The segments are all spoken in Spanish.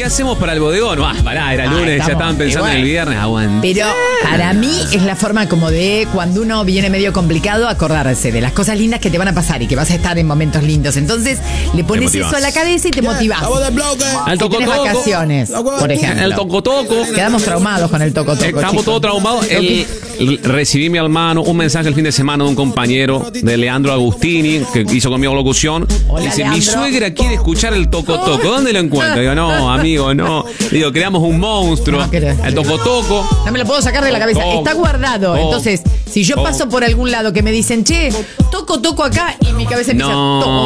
hacemos para el bodegón? Pará, era lunes, ya estaban pensando en el viernes. Aguanté. Pero para mí es la forma como de cuando uno viene medio complicado acordarse de las cosas lindas que te van a pasar y que vas a estar en momentos lindos. Entonces le pones eso a la cabeza y te motivás. Al si tienes vacaciones, por ejemplo. El toco-toco. Quedamos traumados con el toco-toco. Estamos todos traumados. Recibí, mi hermano, un mensaje el fin de semana de un compañero de Leandro Agustini que hizo conmigo locución. Hola, dice, Leandro. mi suegra quiere escuchar el toco-toco. ¿Dónde lo encuentro? Digo, no, amigo, no. Digo, creamos un monstruo. No querés. El toco-toco. No me lo puedo sacar de la cabeza. Está guardado. Entonces, si yo paso por algún lado que me dicen, che, toco acá, y mi cabeza empieza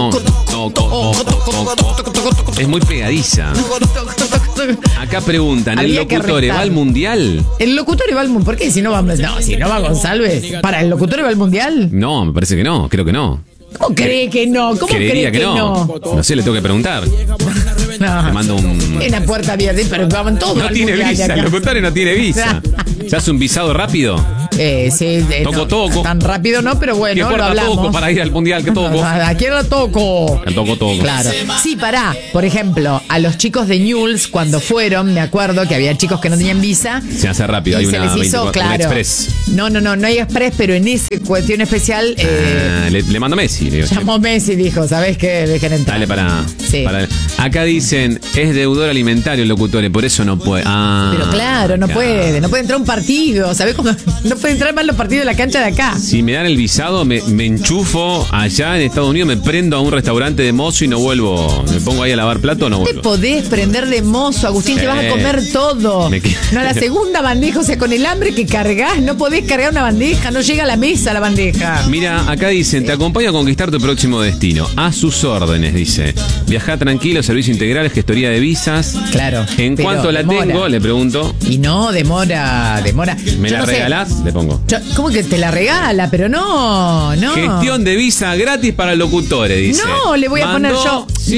toco. Es muy pegadiza. Acá preguntan, ¿el locutor va al mundial? ¿El locutor va al mundial? ¿Por qué? Si no va González. ¿Para el locutor va al mundial? No, me parece que no, creo que no. ¿Cómo cree que no? ¿Cómo cree que no? No sé, le tengo que preguntar. No. Le mando un... En la puerta abierta, pero van todos. No tiene visa, el locutor no tiene visa. ¿Se hace un visado rápido? Sí. Toco. Tan rápido no, pero bueno, ¿Qué lo hablamos. toco para ir al mundial? ¿Qué toco? Aquí era toco. El toco. Claro. Sí, pará. Por ejemplo, a los chicos de Newell's, cuando fueron, me acuerdo que había chicos que no tenían visa. Se hace rápido, hay una 24, una express. No hay express, pero en esa cuestión especial... le mando a Messi. Llamó Messi y dijo, ¿sabés qué? Dejen entrar. Dale Sí. Acá dicen, es deudor alimentario el locutor, por eso no puede. Pero claro, no puede entrar a un partido, ¿sabés cómo? No puede entrar más los partidos de la cancha de acá. Si me dan el visado, me enchufo allá en Estados Unidos, me prendo a un restaurante de mozo y no vuelvo. Me pongo ahí a lavar plato, no vuelvo. Te podés prender de mozo, Agustín, te vas a comer todo. No, la segunda bandeja, o sea, con el hambre que cargas, no podés cargar una bandeja, no llega a la mesa la bandeja. Mira, acá dicen, te acompaño a conquistar tu próximo destino. A sus órdenes, dice. Viajá tranquilo, servicio integral, gestoría de visas. Claro. En cuanto la tengo, le pregunto. Y no, demora. ¿Me la regalás? Le pongo. ¿Cómo que te la regala? Pero no. Gestión de visa gratis para locutores, dice. No, le voy a poner yo. Sí.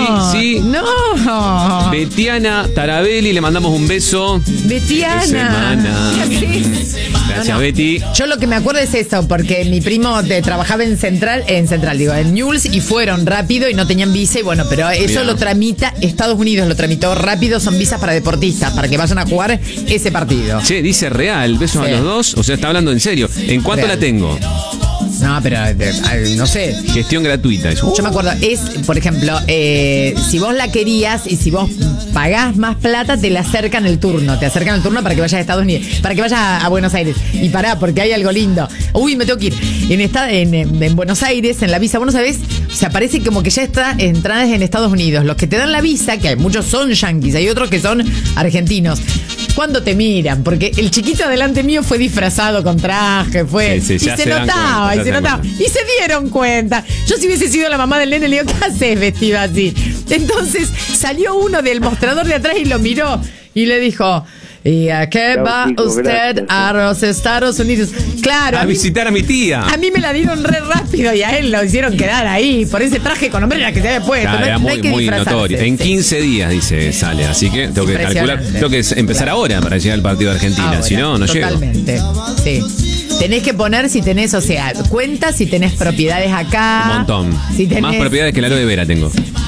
No. Betiana Tarabelli, le mandamos un beso. Betiana. Gracias, Betty. Yo lo que me acuerdo es eso, porque mi primo trabajaba en Central, en Newell's, y fueron rápido y no tenían visa, y bueno, pero eso lo tramita, Estados Unidos lo tramitó rápido, son visas para deportistas, para que vayan a jugar ese partido. Che, dice real, besos a los dos, o sea, está hablando en serio. ¿En cuánto la tengo? No, pero no sé. Gestión gratuita. Eso. Yo me acuerdo, por ejemplo, si vos la querías y si vos pagás más plata, te acercan el turno para que vayas a Estados Unidos, para que vayas a Buenos Aires. Y pará, porque hay algo lindo. Uy, me tengo que ir. En Buenos Aires, en la visa, vos no sabés, se aparece como que ya está entradas en Estados Unidos. Los que te dan la visa, que hay muchos son yanquis, hay otros que son argentinos. Cuando te miran, porque el chiquito delante mío fue disfrazado con traje, Sí, y se notaba. Y se dieron cuenta. Yo si hubiese sido la mamá del nene, le digo, ¿qué haces vestido así? Entonces salió uno del mostrador de atrás y lo miró y le dijo, ¿y a qué va usted a los Estados Unidos? Claro. A visitar a mi tía. A mí me la dieron re rápido y a él lo hicieron quedar ahí por ese traje con hombrera que se había puesto. Claro, era muy notorio. En 15 días, dice, sale. Así que tengo que calcular. Tengo que empezar ahora para llegar al partido de Argentina. Si no llego. Totalmente. Sí. Tenés que poner si tenés, o sea, cuenta si tenés propiedades acá. Un montón. Si tenés... Más propiedades que la aloe vera tengo.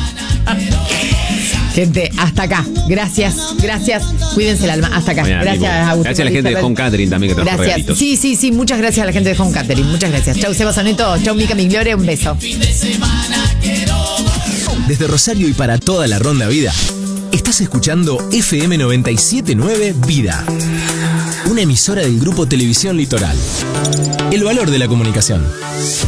Gente, hasta acá. Gracias. Cuídense el alma. Hasta acá. Mañana, gracias, Agustín. Gracias a la gente de Home Catering también que trajo regalitos. Sí. Muchas gracias a la gente de Home Catering. Muchas gracias. Chau, Seba Soneto. Chau, Mica Migliore. Un beso. Desde Rosario y para toda la Ronda Vida, estás escuchando FM 97.9 Vida. Una emisora del Grupo Televisión Litoral. El valor de la comunicación.